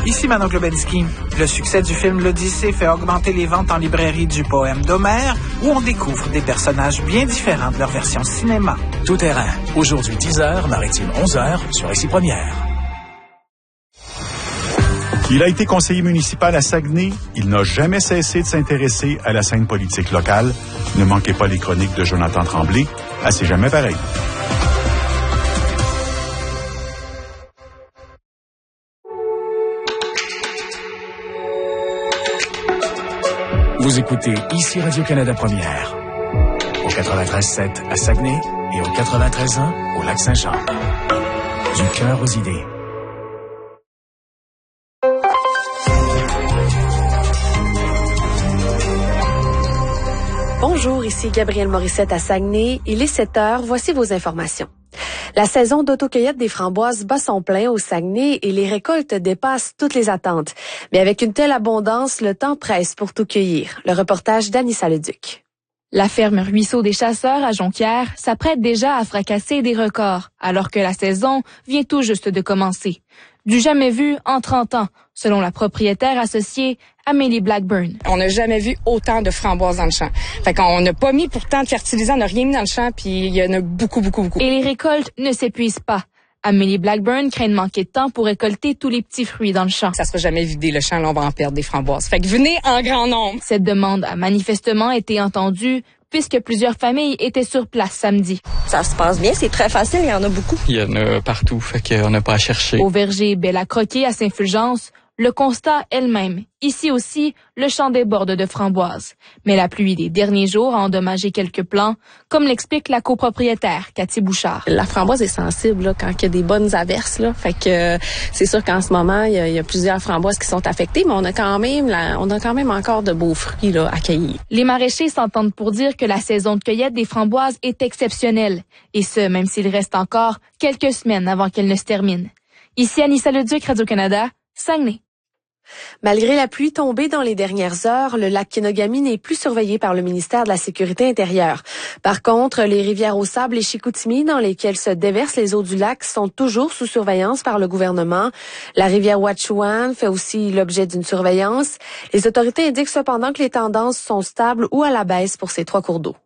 Ici Manon Globensky. Le succès du film L'Odyssée fait augmenter les ventes en librairie du poème d'Homère, où on découvre des personnages bien différents de leur version cinéma. Tout terrain. Aujourd'hui 10h, Maritime 11h, sur Ici Première. Il a été conseiller municipal à Saguenay. Il n'a jamais cessé de s'intéresser à la scène politique locale. Ne manquez pas les chroniques de Jonathan Tremblay. À C'est jamais pareil. Vous écoutez Ici Radio-Canada Première. Au 93.7 à Saguenay et au 93.1 au Lac-Saint-Jean. Du cœur aux idées. Bonjour, ici Gabrielle Morissette à Saguenay. Il est 7h, voici vos informations. La saison d'autocueillette des framboises bat son plein au Saguenay et les récoltes dépassent toutes les attentes. Mais avec une telle abondance, le temps presse pour tout cueillir. Le reportage d'Anissa Leduc. La ferme Ruisseau des Chasseurs à Jonquière s'apprête déjà à fracasser des records, alors que la saison vient tout juste de commencer. Du jamais vu en 30 ans, selon la propriétaire associée Amélie Blackburn. On n'a jamais vu autant de framboises dans le champ. Fait qu'on n'a pas mis pourtant de fertilisant, on n'a rien mis dans le champ, puis il y en a beaucoup. Et les récoltes ne s'épuisent pas. Amélie Blackburn craint de manquer de temps pour récolter tous les petits fruits dans le champ. Ça sera jamais vidé le champ, là, on va en perdre des framboises. Fait que venez en grand nombre. Cette demande a manifestement été entendue puisque plusieurs familles étaient sur place samedi. Ça se passe bien, c'est très facile, il y en a beaucoup. Il y en a partout, fait qu'on n'a pas à chercher. Au verger Belle-à-Croquer à Saint-Fulgence, le constat elle-même. Ici aussi, le champ déborde de framboises. Mais la pluie des derniers jours a endommagé quelques plants, comme l'explique la copropriétaire, Cathy Bouchard. La framboise est sensible là, quand il y a des bonnes averses. Là. Fait que c'est sûr qu'en ce moment, il y a plusieurs framboises qui sont affectées, mais on a quand même encore de beaux fruits là, à cueillir. Les maraîchers s'entendent pour dire que la saison de cueillette des framboises est exceptionnelle. Et ce, même s'il reste encore quelques semaines avant qu'elle ne se termine. Ici Anissa Leduc, Radio-Canada, Saguenay. Malgré la pluie tombée dans les dernières heures, le lac Kenogami n'est plus surveillé par le ministère de la Sécurité intérieure. Par contre, les rivières au sable et Chicoutimi, dans lesquelles se déversent les eaux du lac, sont toujours sous surveillance par le gouvernement. La rivière Ouatchouan fait aussi l'objet d'une surveillance. Les autorités indiquent cependant que les tendances sont stables ou à la baisse pour ces trois cours d'eau.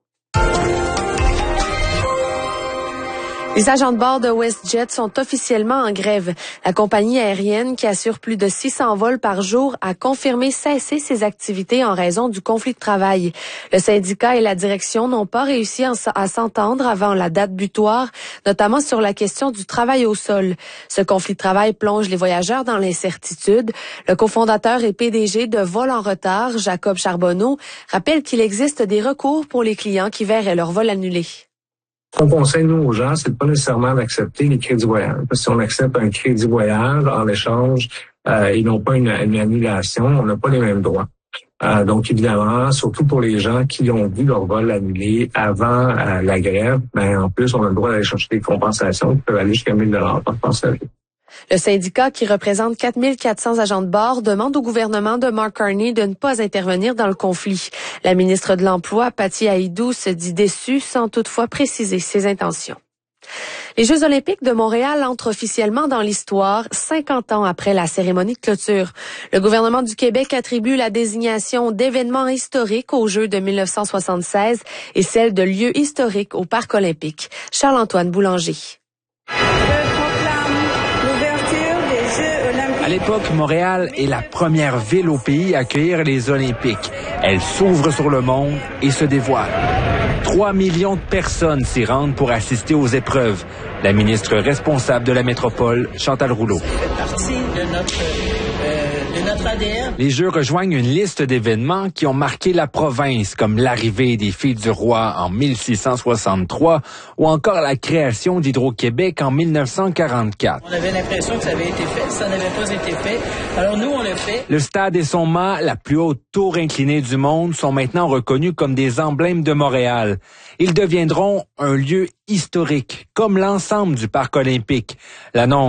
Les agents de bord de WestJet sont officiellement en grève. La compagnie aérienne, qui assure plus de 600 vols par jour, a confirmé cesser ses activités en raison du conflit de travail. Le syndicat et la direction n'ont pas réussi à s'entendre avant la date butoir, notamment sur la question du travail au sol. Ce conflit de travail plonge les voyageurs dans l'incertitude. Le cofondateur et PDG de Vol en retard, Jacob Charbonneau, rappelle qu'il existe des recours pour les clients qui verraient leur vol annulé. Ce qu'on conseille, nous, aux gens, c'est de pas nécessairement d'accepter les crédits voyage. Parce que si on accepte un crédit voyage en échange, et non pas une annulation, on n'a pas les mêmes droits. Donc, évidemment, surtout pour les gens qui ont vu leur vol annulé avant la grève, en plus, on a le droit d'aller chercher des compensations qui peuvent aller jusqu'à 1 000 par passager. Le syndicat, qui représente 4 400 agents de bord, demande au gouvernement de Mark Carney de ne pas intervenir dans le conflit. La ministre de l'Emploi, Patty Haïdou, se dit déçue sans toutefois préciser ses intentions. Les Jeux olympiques de Montréal entrent officiellement dans l'histoire 50 ans après la cérémonie de clôture. Le gouvernement du Québec attribue la désignation d'événement historique aux Jeux de 1976 et celle de lieu historique au Parc olympique. Charles-Antoine Boulanger. À l'époque, Montréal est la première ville au pays à accueillir les Olympiques. Elle s'ouvre sur le monde et se dévoile. 3 millions de personnes s'y rendent pour assister aux épreuves. La ministre responsable de la métropole, Chantal Rouleau. Les Jeux rejoignent une liste d'événements qui ont marqué la province, comme l'arrivée des Filles du Roi en 1663 ou encore la création d'Hydro-Québec en 1944. On avait l'impression que ça avait été fait, ça n'avait pas été fait. Alors nous, on l'a fait. Le stade et son mât, la plus haute tour inclinée du monde, sont maintenant reconnus comme des emblèmes de Montréal. Ils deviendront un lieu historique, comme l'ensemble du Parc olympique. L'annonce